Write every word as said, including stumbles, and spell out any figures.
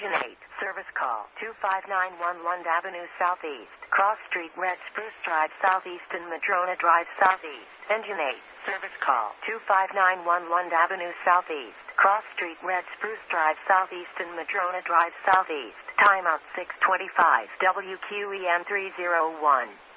Engine eight. Service call two five nine one Lund Avenue Southeast. Cross Street, Red Spruce Drive Southeast and Madrona Drive Southeast. Engine eight. Service call two five nine one Lund Avenue Southeast. Cross Street, Red Spruce Drive Southeast and Madrona Drive Southeast. Timeout six twenty-five. W Q E N three oh one.